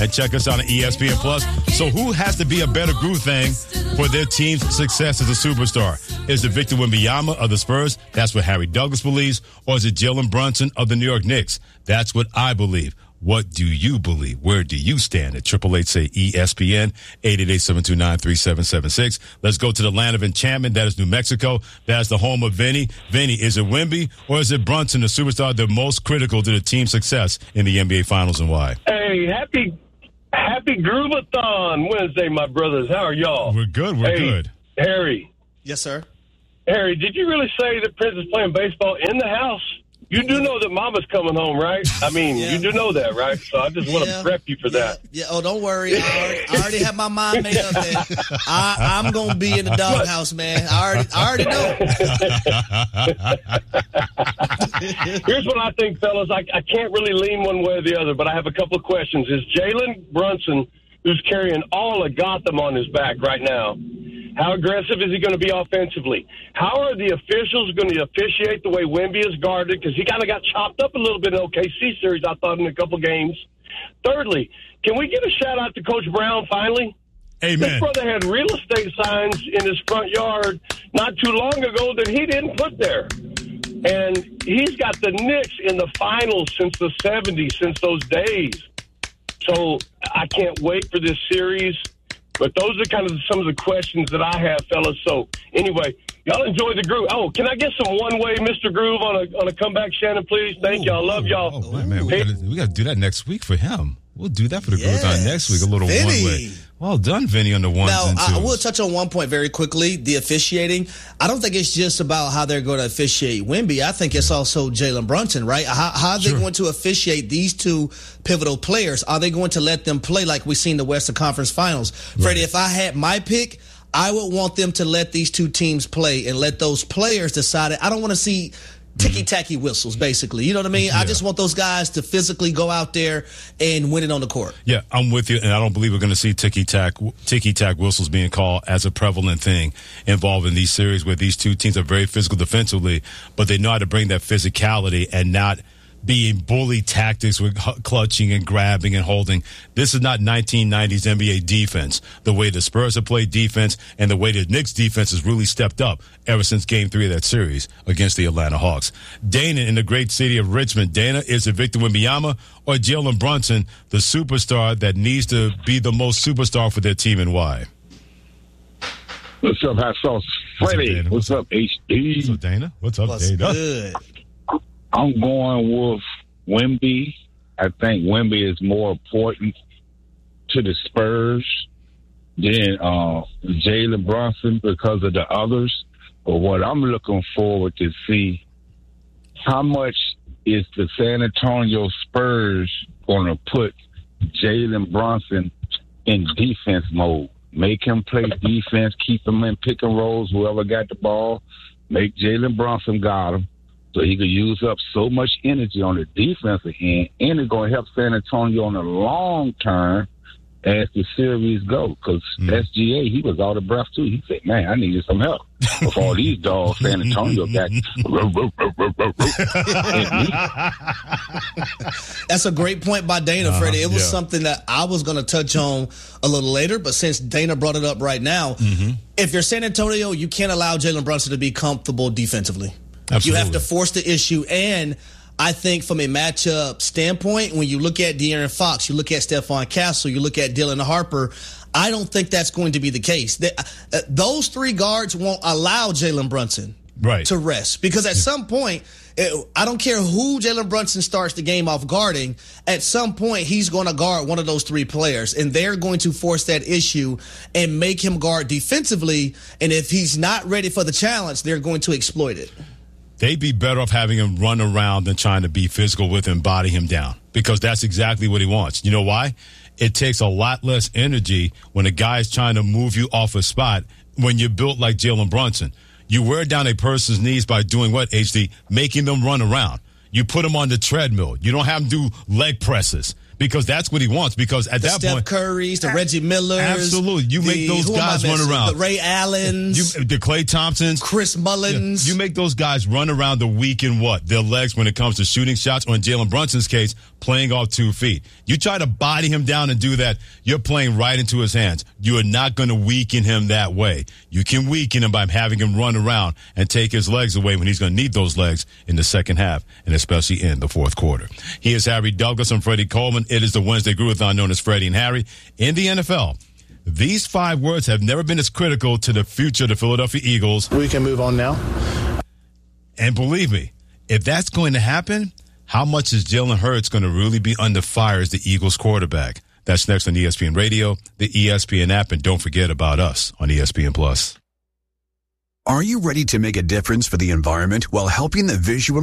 and check us out on ESPN Plus. So who has to be a better Groove thing for their team's success as a superstar? Is it Victor Wembanyama of the Spurs? That's what Harry Douglas believes. Or is it Jalen Brunson of the New York Knicks? That's what I believe. What do you believe? Where do you stand? At 888-SAY-ESPN, 888-729-3776. Let's go to the land of enchantment. That is New Mexico. That's the home of Vinny. Vinny, is it Wemby or is it Brunson, the superstar, the most critical to the team's success in the NBA Finals, and why? Hey, happy Groovathon Wednesday, my brothers. How are y'all? We're good. We're good. Harry. Yes, sir. Harry, did you really say that Prince is playing baseball in the house? You do know that Mama's coming home, right? I mean, You do know that, right? So I just want to prep you for that. Yeah. Oh, don't worry. I already have my mind made up there. I'm going to be in the doghouse, man. I already know. Here's what I think, fellas. I can't really lean one way or the other, but I have a couple of questions. Is Jalen Brunson, who's carrying all of Gotham on his back right now, how aggressive is he going to be offensively? How are the officials going to officiate the way Wemby is guarded? Because he kind of got chopped up a little bit in the OKC series, I thought, in a couple games. Thirdly, can we give a shout-out to Coach Brown finally? Amen. This brother had real estate signs in his front yard not too long ago that he didn't put there. And he's got the Knicks in the finals since the 70s, since those days. So I can't wait for this series. But those are kind of some of the questions that I have, fellas. So, anyway, y'all enjoy the groove. Oh, can I get some one-way Mr. Groove on a comeback, Shannon, please? Thank y'all. Love y'all. Oh, man, we got to do that next week for him. We'll do that for the Groove on next week, a little Vinny. one-way. Well done, Vinny, on the ones and twos. Now, I will touch on one point very quickly, the officiating. I don't think it's just about how they're going to officiate Wemby. I think it's also Jalen Brunson, right? How are they going to officiate these two pivotal players? Are they going to let them play like we seen the Western Conference Finals? Right. Freddie, if I had my pick, I would want them to let these two teams play and let those players decide it. I don't want to see ticky-tacky whistles, basically. You know what I mean? Yeah. I just want those guys to physically go out there and win it on the court. Yeah, I'm with you, and I don't believe we're going to see ticky-tack whistles being called as a prevalent thing involved in these series where these two teams are very physical defensively, but they know how to bring that physicality and not being bully tactics with clutching and grabbing and holding. This is not 1990s NBA defense, the way the Spurs have played defense and the way the Knicks defense has really stepped up ever since Game 3 of that series against the Atlanta Hawks. Dana in the great city of Richmond. Dana, is it Victor Wembanyama or Jalen Brunson, the superstar that needs to be the most superstar for their team, and why? What's up, Hot Sauce? Freddie. What's up, HD? What's up, Dana? What's up, Dana? Good? I'm going with Wemby. I think Wemby is more important to the Spurs than Jalen Brunson because of the others. But what I'm looking forward to see, how much is the San Antonio Spurs going to put Jalen Brunson in defense mode? Make him play defense, keep him in pick and rolls, whoever got the ball, make Jalen Brunson guard him. So he could use up so much energy on the defensive end, and it's going to help San Antonio on the long term as the series go. Because SGA, he was out of breath too. He said, "Man, I needed some help with all these dogs San Antonio got." That's a great point by Dana, Freddie. It was something that I was going to touch on a little later, but since Dana brought it up right now, if you're San Antonio, you can't allow Jalen Brunson to be comfortable defensively. Absolutely. You have to force the issue. And I think from a matchup standpoint, when you look at De'Aaron Fox, you look at Stephon Castle, you look at Dylan Harper, I don't think that's going to be the case. Those three guards won't allow Jalen Brunson to rest. Because at some point, I don't care who Jalen Brunson starts the game off guarding, at some point he's going to guard one of those three players, and they're going to force that issue and make him guard defensively. And if he's not ready for the challenge, they're going to exploit it. They'd be better off having him run around than trying to be physical with him, body him down, because that's exactly what he wants. You know why? It takes a lot less energy when a guy's trying to move you off a spot when you're built like Jalen Brunson. You wear down a person's knees by doing what, HD? Making them run around. You put them on the treadmill. You don't have them do leg presses because that's what he wants. Because at that Steph point, Currys, the Reggie Millers, absolutely, you make those guys run around. The Ray Allens, the Klay Thompsons, Chris Mullins. You make those guys run around the weak in their legs when it comes to shooting shots, or in Jalen Brunson's case, playing off 2 feet. You try to body him down and do that, you're playing right into his hands. You are not going to weaken him that way. You can weaken him by having him run around and take his legs away when he's going to need those legs in the second half, and especially in the fourth quarter. He is Harry Douglas and Freddie Coleman. It is the Wednesday Groovathon known as Freddie and Harry. In the NFL, these 5 words have never been as critical to the future of the Philadelphia Eagles. We can move on now. And believe me, if that's going to happen, how much is Jalen Hurts going to really be under fire as the Eagles quarterback? That's next on ESPN Radio, the ESPN app, and don't forget about us on ESPN+. Are you ready to make a difference for the environment while helping the visually